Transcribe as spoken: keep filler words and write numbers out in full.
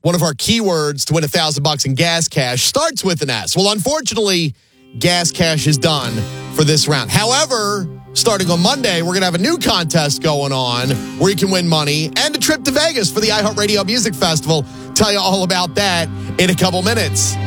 one of our keywords to win a thousand bucks in gas cash starts with an S. Well, unfortunately, gas cash is done for this round. However, starting on Monday, we're going to have a new contest going on where you can win money and a trip to Vegas for the iHeartRadio Music Festival. Tell you all about that in a couple minutes.